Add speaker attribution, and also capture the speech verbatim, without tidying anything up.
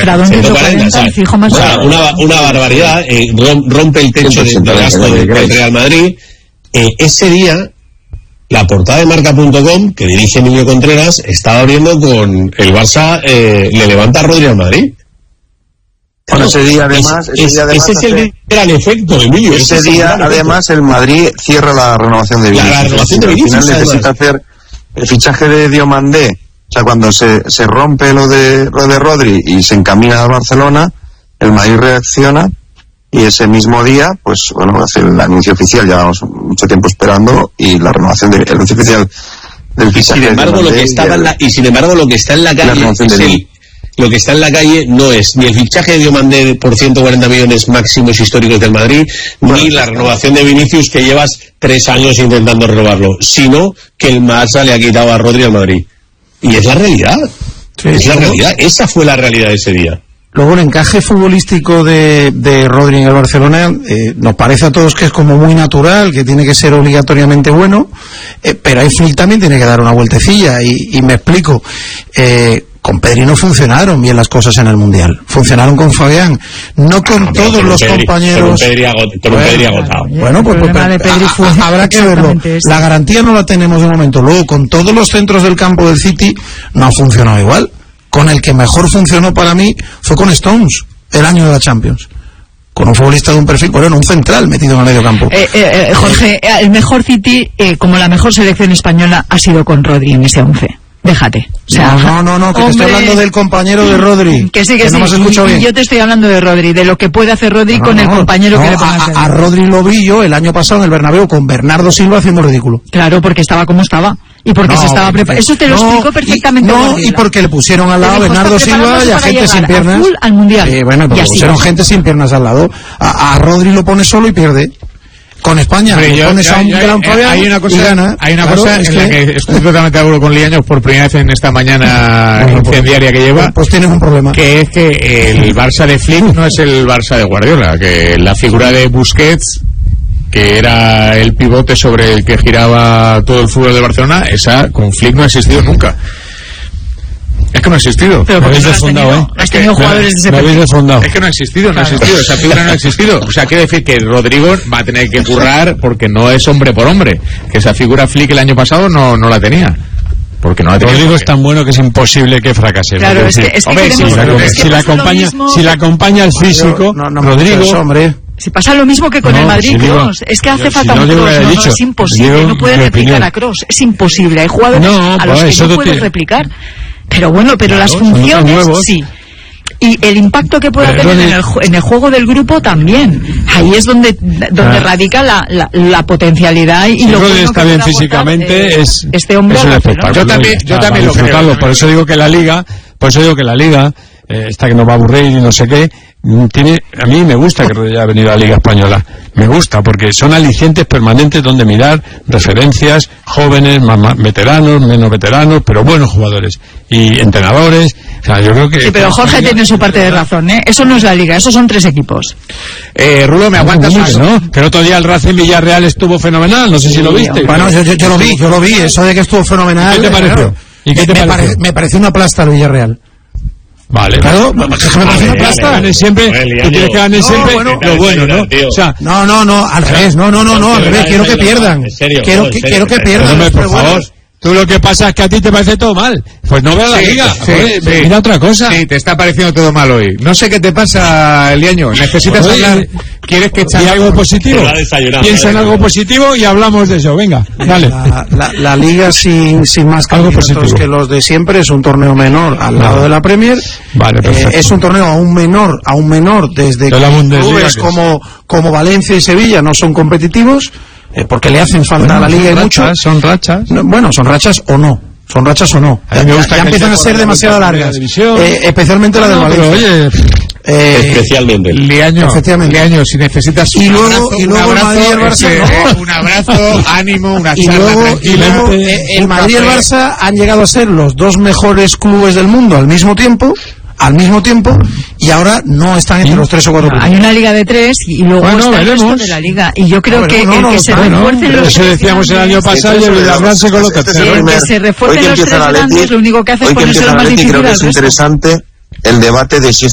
Speaker 1: cuarenta,
Speaker 2: ciento cuarenta, fijo más.
Speaker 1: O sea, una, una barbaridad, eh, rompe el techo de, de gasto del Real Madrid. Eh, ese día, la portada de marca punto com, que dirige Emilio Contreras, estaba abriendo con el Barça, eh, le levanta a Rodri al Madrid.
Speaker 3: Bueno, ese día además,
Speaker 1: es,
Speaker 3: ese, día además
Speaker 1: ese es el hace, gran efecto, Emilio.
Speaker 3: Ese, ese día además el Madrid cierra la renovación de Vinicius.
Speaker 1: La, la renovación de Vinicius,
Speaker 3: al final necesita hacer el fichaje de Diomandé. O sea, cuando se, se rompe lo de, lo de Rodri y se encamina al Barcelona, el Madrid reacciona y ese mismo día, pues bueno, hace el anuncio oficial, llevamos mucho tiempo esperando, y la renovación del de, anuncio oficial del fichaje.
Speaker 1: Sin embargo,
Speaker 3: de
Speaker 1: lo que estaba en la, y sin embargo lo que está en la calle
Speaker 3: la
Speaker 1: es el, lo que está en la calle no es ni el fichaje de Diomandé por ciento cuarenta millones máximos históricos del Madrid, bueno, ni la renovación de Vinicius, que llevas tres años intentando renovarlo, sino que el Barça le ha quitado a Rodri al Madrid. Y es la realidad. Sí, es la realidad. Esa fue la realidad de ese día.
Speaker 4: Luego el encaje futbolístico de, de Rodri en el Barcelona eh, nos parece a todos que es como muy natural, que tiene que ser obligatoriamente bueno, eh, pero ahí Flick también tiene que dar una vueltecilla, y, y me explico. Eh, con Pedri no funcionaron bien las cosas en el Mundial, funcionaron con Fabián, no con no, todos con los Pedri, compañeros.
Speaker 1: Con Pedri, agot, con bueno, Pedri agotado.
Speaker 4: Bueno, pues, pues pero, a, habrá que verlo. La garantía no la tenemos de momento. Luego, con todos los centros del campo del City no ha funcionado igual. Con el que mejor funcionó para mí fue con Stones, el año de la Champions. Con un futbolista de un perfil, bueno, un central metido en el medio campo.
Speaker 2: Eh, eh, Jorge, el mejor City, eh, como la mejor selección española, ha sido con Rodri en ese once. Déjate. O sea,
Speaker 4: no, no, no, que hombre, te estoy hablando del compañero de Rodri.
Speaker 2: Que sí, que, que sí.
Speaker 4: No me has escuchado bien.
Speaker 2: Yo te estoy hablando de Rodri, de lo que puede hacer Rodri no, con no, el compañero no, que le ponga
Speaker 4: a, a, a Rodri lo vi yo el año pasado en el Bernabéu con Bernardo Silva haciendo ridículo.
Speaker 2: Claro, porque estaba como estaba. Y porque no, se estaba preparando. Eso te lo no, explicó perfectamente.
Speaker 4: Y, no, y porque le pusieron al lado a Bernardo Silva y a gente sin piernas.
Speaker 2: Full al mundial.
Speaker 4: Eh, bueno, pero pusieron gente sin piernas al lado. A, a Rodri lo pone solo y pierde. Con España,
Speaker 5: Hombre, yo, pones
Speaker 4: ya,
Speaker 5: a un
Speaker 4: ya,
Speaker 5: gran
Speaker 4: ya,
Speaker 5: Fabián hay una cosa, y gana. Hay una claro, cosa en que... la que estoy totalmente de acuerdo con Liaños por primera vez en esta mañana bueno, incendiaria
Speaker 4: pues,
Speaker 5: que lleva.
Speaker 4: Pues tienes un problema.
Speaker 5: Que es que el Barça de Flick no es el Barça de Guardiola, que la figura de Busquets, que era el pivote sobre el que giraba todo el fútbol de Barcelona, esa con Flick no ha existido nunca. Es que no ha existido.
Speaker 2: Pero
Speaker 5: me
Speaker 2: habéis
Speaker 5: desfondado, ¿eh?
Speaker 2: Has tenido jugadores de ese
Speaker 5: perfil. Es que no ha existido, no ha existido. Esa figura no ha existido. O sea, quiere decir que Rodrigo va a tener que currar porque no es hombre por hombre. Que esa figura Flick el año pasado no, no la tenía. Porque no la tenía.
Speaker 6: Rodrigo es tan bueno que es imposible que fracase.
Speaker 2: Claro, es que, es que
Speaker 6: hombre, si,
Speaker 2: queremos,
Speaker 6: la,
Speaker 2: es que
Speaker 6: si, la acompaña, si la acompaña el físico,
Speaker 4: no, no,
Speaker 6: Rodrigo...
Speaker 4: Eso, hombre.
Speaker 2: Si pasa lo mismo que con
Speaker 6: no,
Speaker 2: el Madrid,
Speaker 6: si
Speaker 2: Kroos.
Speaker 6: digo,
Speaker 2: Es que hace
Speaker 6: yo,
Speaker 2: falta
Speaker 6: si
Speaker 2: un
Speaker 6: no
Speaker 2: Kroos. No,
Speaker 6: dicho,
Speaker 2: no, es imposible.
Speaker 6: digo,
Speaker 2: no puede replicar
Speaker 6: opinión.
Speaker 2: a Kroos. Es imposible. Hay jugadores
Speaker 6: no,
Speaker 2: a los
Speaker 6: pues,
Speaker 2: que no puedes
Speaker 6: te...
Speaker 2: replicar. Pero bueno, pero
Speaker 6: claro,
Speaker 2: las funciones sí. Y el impacto que pueda
Speaker 6: pero
Speaker 2: tener
Speaker 6: de...
Speaker 2: en, el, en el juego del grupo también. Ahí es donde donde ah. radica la, la, la potencialidad y
Speaker 6: si
Speaker 2: lo
Speaker 6: bueno está
Speaker 2: que
Speaker 6: bien físicamente,
Speaker 2: eh,
Speaker 6: es,
Speaker 2: este hombre
Speaker 6: es un espectáculo.
Speaker 5: Yo también, yo también lo creo.
Speaker 6: Por eso digo que la Liga, por eso digo que la Liga, eh, esta que nos va a aburrir y no sé qué, tiene, a mí me gusta que haya venido a la Liga Española, me gusta porque son alicientes permanentes donde mirar referencias, jóvenes, más, más veteranos, menos veteranos, pero buenos jugadores y entrenadores. O sea, yo creo que...
Speaker 2: Sí, pero Jorge
Speaker 6: Liga,
Speaker 2: tiene su parte de razón, ¿eh? Eso no es la Liga, esos son tres equipos.
Speaker 5: Eh, Rulo, ¿me aguantas más?
Speaker 6: ¿No? Que el otro día el Racing Villarreal estuvo fenomenal, no sé sí, si lo viste.
Speaker 4: Bueno, yo, yo, yo lo vi, yo lo vi, eso de que estuvo fenomenal.
Speaker 6: ¿Qué te pareció?
Speaker 4: Claro.
Speaker 6: ¿Y qué te
Speaker 4: me,
Speaker 6: pareció?
Speaker 4: Pare, me pareció una plasta el Villarreal.
Speaker 6: Vale,
Speaker 4: claro, me parece una plasta.
Speaker 6: Gane siempre, tú quieres que gane siempre
Speaker 4: bueno,
Speaker 6: lo bueno, ¿no? O sea,
Speaker 4: no, no, no, al revés, no, no, no, no, al revés, quiero que pierdan. Quiero que quiero que pierdan.
Speaker 6: Por favor. Tú lo que pasa es que a ti te parece todo mal. Pues no veas la
Speaker 5: sí,
Speaker 6: Liga.
Speaker 5: Sí,
Speaker 6: Joder,
Speaker 5: sí.
Speaker 6: Mira otra cosa.
Speaker 5: Sí, te está pareciendo todo mal hoy. No sé qué te pasa, Liaño. Necesitas
Speaker 6: Oye,
Speaker 5: hablar. ¿Quieres que
Speaker 6: eche algo positivo? Piensa en algo positivo y hablamos de eso. Venga, dale.
Speaker 4: La, la, la Liga sin, sin más candidatos que los de siempre es un torneo menor al lado de la Premier.
Speaker 6: Vale, perfecto.
Speaker 4: Eh, es un torneo aún menor, aún menor desde que clubes como, como Valencia y Sevilla no son competitivos. Eh, porque le hacen falta bueno, a la Liga y mucho.
Speaker 6: Son rachas.
Speaker 4: No, bueno, son rachas o no. Son rachas o no.
Speaker 6: A mí me gusta
Speaker 4: ya, ya empiezan a ser demasiado largas. Eh, especialmente la del
Speaker 6: no,
Speaker 4: Valencia.
Speaker 6: Pero, oye,
Speaker 1: eh, especialmente.
Speaker 5: Liaño,
Speaker 4: efectivamente.
Speaker 5: Liaño, si necesitas
Speaker 4: y
Speaker 5: un
Speaker 4: luego,
Speaker 5: abrazo,
Speaker 4: y luego
Speaker 5: un abrazo,
Speaker 4: el Madrid y el Barça,
Speaker 5: ese,
Speaker 4: no.
Speaker 5: eh, un abrazo, ánimo, una
Speaker 4: y
Speaker 5: charla
Speaker 4: luego,
Speaker 5: tranquila.
Speaker 4: y luego eh, el Madrid y el Barça han llegado a ser los dos mejores clubes del mundo al mismo tiempo. al mismo tiempo y ahora no están entre los tres o cuatro
Speaker 2: no,
Speaker 4: puntos.
Speaker 2: hay una liga de tres y luego
Speaker 6: bueno,
Speaker 2: está
Speaker 6: veremos.
Speaker 2: el resto de la liga y yo creo no, que
Speaker 4: no,
Speaker 2: el
Speaker 4: no,
Speaker 2: que
Speaker 4: no,
Speaker 2: se
Speaker 4: bueno,
Speaker 2: refuercen los
Speaker 6: eso decíamos el año pasado y el Villarreal se coloca tercero.
Speaker 2: El que se refuercen los tres grandes lo único que hace es ponerse más difícil.
Speaker 3: Creo que es interesante el debate de si